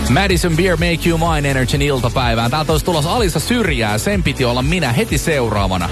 Madison Beer Make You Mine Energyn iltapäivään. Täältä olisi tulossa Alisa Syrjää. Sen piti olla minä heti seuraavana.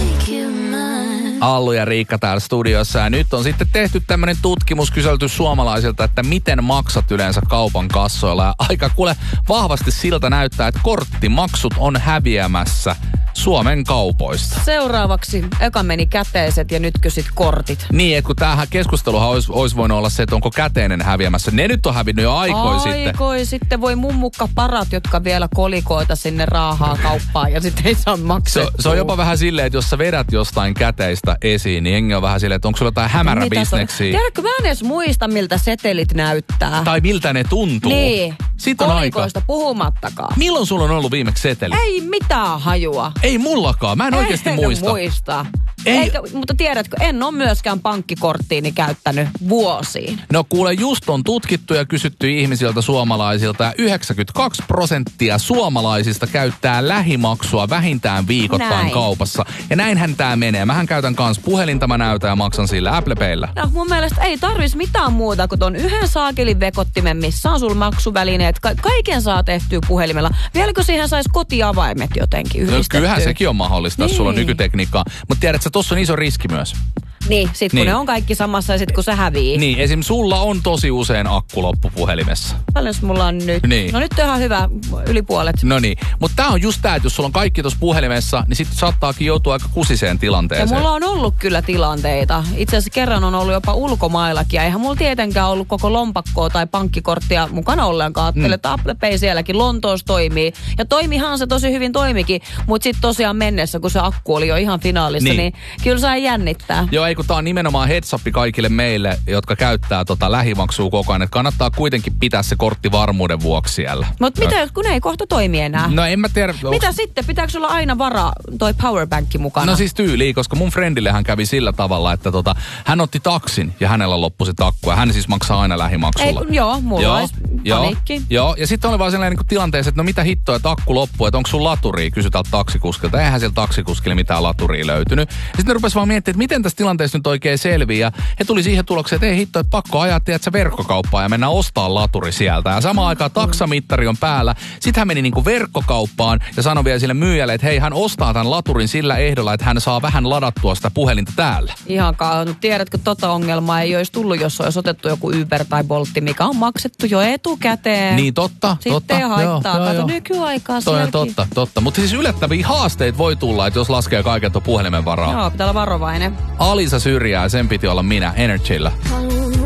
Allu ja Riikka täällä studiossa. Ja nyt on sitten tehty tämmönen tutkimus, kyselty suomalaisilta, että miten maksat yleensä kaupan kassoilla. Ja aika kuule vahvasti siltä näyttää, että korttimaksut on häviämässä Suomen kaupoista. Seuraavaksi eka meni käteiset ja nytkö sit kortit. Niin, että kun tämähän keskusteluhan olisi voinut olla se, että onko käteinen häviämässä. Ne nyt on hävinnyt jo Aikoi sitten voi mummukka parat, jotka vielä kolikoita sinne raahaa kauppaan ja sitten ei saa maksettua. Se on jopa vähän silleen, että jos sä vedät jostain käteistä esiin, niin jengi on vähän silleen, että onko sulla jotain hämäräbisneksiä. Tiedätkö, mä en edes muista, miltä setelit näyttää. Tai miltä ne tuntuu. Niin. Siitä on kolikoista aika. Puhumattakaan. Milloin sulla on ollut viimeksi seteli? Ei mitään hajua. Ei mullakaan. Mä en oikeasti muista. Mutta tiedätkö, en ole myöskään pankkikorttiini käyttänyt vuosiin. No kuule, just on tutkittu ja kysytty ihmisiltä suomalaisilta. Ja 92% suomalaisista käyttää lähimaksua vähintään viikoittain kaupassa. Ja näinhän tää menee. Mähän käytän kans puhelinta, mä näytän ja maksan sillä Apple Payllä. No mun mielestä ei tarvis mitään muuta kuin ton yhden saakelin vekottimen, missä on sul maksuvälineet. Kaiken saa tehtyä puhelimella. Vieläkö siihen sais kotiavaimet jotenkin yhdistettyä? No kyllähän sekin on mahdollista, jos sulla on nykytekniikkaa. Mutta tiedätkö, tossa on iso riski myös. Niin, sit kun ne on kaikki samassa ja sit kun se hävii. Niin, esim. Sulla on tosi usein akku loppu puhelimessa. Paljon mulla on nyt? Niin. No nyt on ihan hyvä, yli puolet. No niin, mutta tää on just tää, että jos sulla on kaikki tuossa puhelimessa, niin sit saattaakin joutua aika kusiseen tilanteeseen. Ja mulla on ollut kyllä tilanteita. Itse asiassa kerran on ollut jopa ulkomaillakin. Ja eihän mulla tietenkään ollut koko lompakkoa tai pankkikorttia mukana ollenkaan. Ajattelin, että Apple Pay sielläkin Lontoossa toimii. Ja toimihan se tosi hyvin toimikin. Mutta sit tosiaan mennessä, kun se akku oli jo ihan finaalissa, niin kyllä sai jännittää. Joo, kun tää on nimenomaan heads up kaikille meille, jotka käyttää lähimaksua koko ajan, että kannattaa kuitenkin pitää se kortti varmuuden vuoksi siellä. Mutta mitä jos kun ei kohta toimi enää? No en mä tiedä. Mitä sitten? Pitääkö sulla aina varaa toi powerbankki mukana? No siis tyyliin, koska mun friendille hän kävi sillä tavalla, että hän otti taksin ja hänellä loppui se takku ja hän siis maksaa aina lähimaksulla. Joo, mulla olisi paniikki. Joo, ja sitten oli vaan sellainen niin tilanteessa, että no mitä hittoa, että akku loppuu, että onko sun laturia, kysy täältä taksikuskilta. Eihän siellä taksikuskille mitään laturia löytynyt. Ja sitten ne rupesi vaan miettimään, että miten tässä tilanteessa nyt oikein selviää. Ja he tuli siihen tulokseen, että ei hitto, että pakko ajaa, tiedätkö, verkkokauppaan ja mennä ostaa laturi sieltä. Ja samaan aikaan taksamittari on päällä. Sitten hän meni niinku verkkokauppaan ja sanoi vielä sille myyjälle, että hei, hän ostaa tämän laturin sillä ehdolla, että hän saa vähän ladattua sitä puhelinta täällä. Ihankaan. Tiedätkö, tota ongelmaa ei olisi tullut, jos olisi otettu joku Uber tai Boltti, mikä on maksettu jo etukäteen. Niin, totta. Sitten ei haittaa. Kato nykyaikaa sielläkin. Toi on totta. Mutta siis yllättäviä haasteita voi tulla, että jos laskee kaiken tuon puhelimen varaa. Joo, pitää olla varovainen. Alisa Syrjää, sen piti olla minä, Energyllä.